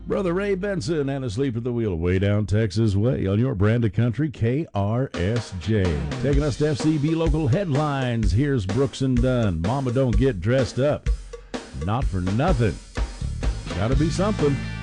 Brother Ray Benson and Asleep at the Wheel, way down Texas way on your brand of country, KRSJ. Taking us to FCB local headlines. Here's Brooks and Dunn. Mama don't get dressed up. Not for nothing. Gotta be something.